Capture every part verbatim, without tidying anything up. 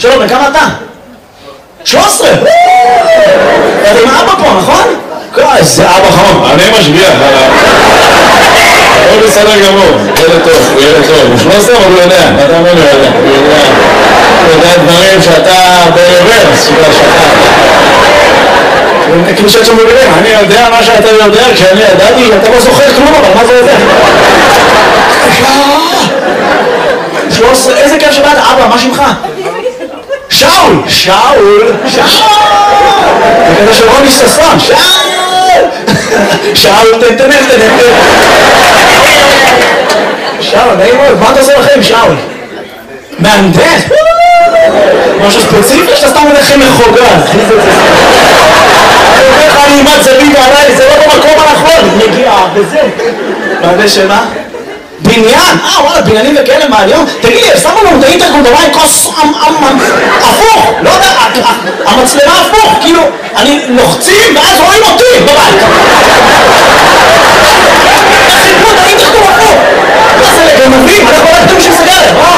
שלום, בכמה אתה? שלוש עשרה! אתה עם אבא פה, נכון? איזה אבא חמוד, אני משגיח. הוא בסדר גמור, ילד טוב, הוא ילד טוב. הוא שלוש עשרה, אבל הוא יודע, אתה אומר לו יודע. הוא יודע דברים שאתה ברוורס, שאתה... כאילו שאת שם במילים, אני יודע מה שאתה יודע, כשאני ידעתי, אתה לא זוכר כלום, אבל מה זה יודע? שלוש עשרה, איזה כיף שבאת, אבא, מה שמך? שאול! שאול! שאול! זה כזה של רוני ששון, שאול! שאול, תן, תן, תן, תן. שאול, נעים מאוד, מה אתה עושה לכם, שאול? מהנדס? משהו ספציפי שאתה סתם הולך מחוגה? אני אומר לך, אני אימת זווית עליי, זה לא במקום הנכון, נגיעה, וזה. מהנדס שמה? בניין? אה, וואלה, בניינים וכאלה מהיום? תגיד לי, שמו לנו את האינטרקום דבר עם כוס הפוך, לא יודע, המצלמה הפוך, כאילו, אני לוחצים ואז רואים אותי בבית. חיפו את האינטרקום הפוך. מה זה לגנבים? אנחנו לא יודעים של סגרת, אה?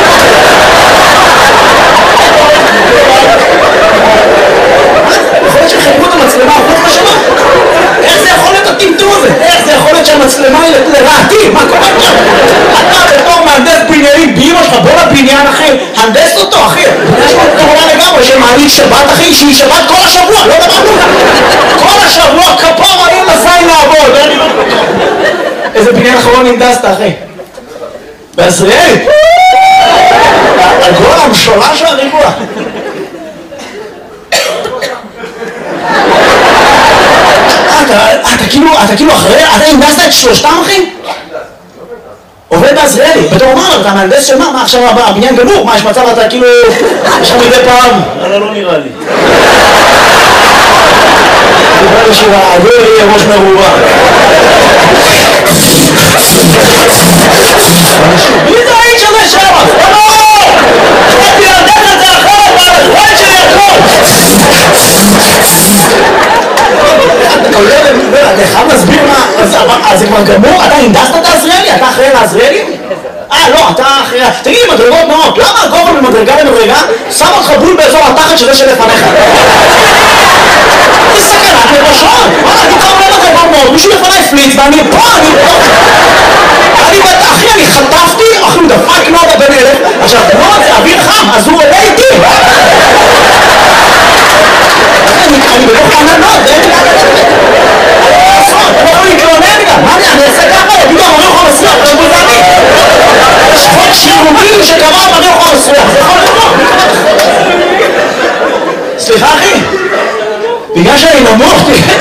יכול להיות שחיפו את המצלמה הפוך לשמה? איך זה יכול להיות הטמטום הזה? איך זה יכול להיות שהמצלמה היא לרעתי? מה קורה פה? אתה בתור מהנדס בניינים באמא שלך, בוא לבניין אחי, הנדס אותו אחי. יש לו קורונה לגמרי שמעלית שבת אחי, שהיא שבת כל השבוע, לא דבר כזה. כל השבוע כפר האם לזין לעבוד. איזה בניין אחרון הנדסת אחי? בעזריאלי? הגול המשולש של הריבוע. אתה כאילו, אתה כאילו אחרי, אתה הנדסת את שלושתם אחי? עובד בעזריאלי, בתור אומר, אתה מהנדס של מה? מה עכשיו הבניין גמור? מה יש מצב אתה כאילו, יש לך מדי פעם? אבל לא נראה לי. נראה לי שהעגור יהיה ראש מרובה. מי זה האיש הזה שם? לא! חייתי להנדס את זה אחרת, והחיים שלי הכל! אתה חייב להסביר מה, אז זה כבר גמור? אתה הנדסת את העזריאלי? אתה אחראי לעזריאלי? אה, לא, אתה אחראי... תגיד לי, מדרגות נאות, למה הגובה ממדרגה למדרגה שם אותך בול באזור התחת שזה שלפניך? זה סכנת נפשות! וואלה, אני קרוב למדרגות נאות, מישהו לפניי פליץ ואני פה, אני פה... אני בטח, אחי, אני חטפתי, אחי, הוא דפק נודה בן אלף, עכשיו, נוד זה אוויר חם, אז הוא עולה איתי! אני בתוך עננות, אין לי לאן לעשות, אני לא יכול להתלונן גם, מה אני, אני אעשה ככה, יגידו, אמרי אוכל מסריח, זה גוזני. יש חוק שירותי שקבע אמרי אוכל מסריח, זה יכול לקרות. סליחה אחי, בגלל שאני נמוך, תראה,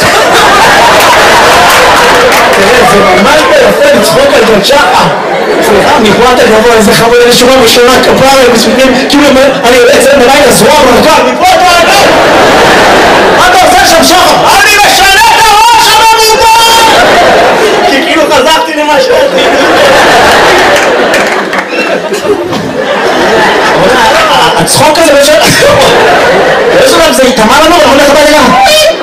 זה ממש ביפה לצחוק על ג'ון שחה. סליחה, מפה אתה גבוה, איזה חמוד, איזה שורה משורה, כפרה, מספיקים, כאילו אני יוצא מלילה זרוע מרכב, מפה אתה רגע. מה אתה עושה שם שחר? אני משנה את הראש הממובר! כי כאילו חזרתי למה שאתי. הצחוק הזה בשביל... באיזו דבר זה יתאמה לנו, אני הולך הבא לגמרי.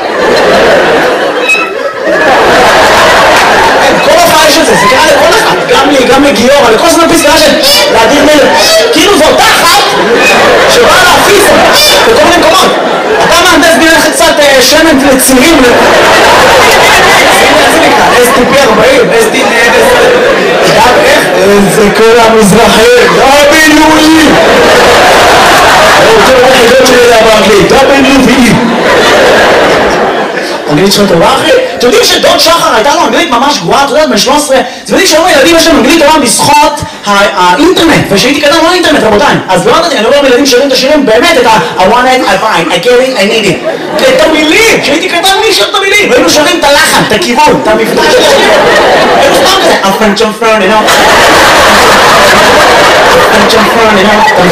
כל הופעה יש את זה, זה קרה לכל אחד, גם לי, גם לגיורא, לכל זמן פיס קרה של להדיר מלך. כאילו זו אותה אחת שבאה להפיס בכל מיני מקומות. אתה מהנדס בניין קצת שמן לצירים. זה נקרא, אס טי פי ארבעים, אס טי פי גם איך? זה כל המזרחים, דאבליו אי! אני רוצה לראות חידות שלי לדעת באנגלית, דאבליו אי! אנגלית שלך טובה אחי? אתם יודעים שדוד שחר הייתה לו אנגלית ממש גרועה, אתה יודעת, ב-שלוש עשרה, אתם יודעים שהיום הילדים יש להם אנגלית טובה בזכות האינטרנט, ושהייתי קטן לא אינטרנט רבותיי, אז לא יודעת, אני לא רואה ילדים שרים את השירים באמת את ה- I want it, I find, I get it, I need it, את המילים, שהייתי קטן מי שר את המילים, והיינו שרים את הלחן, את הכיוון, את המבטא של השיר, היינו סתם כזה, a French on front, you know, a French on front, you know,